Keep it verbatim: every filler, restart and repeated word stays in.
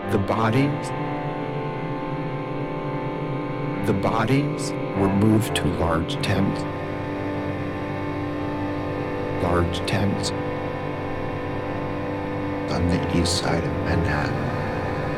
The bodies, the bodies were moved to large tents, large tents on the east side of Manhattan.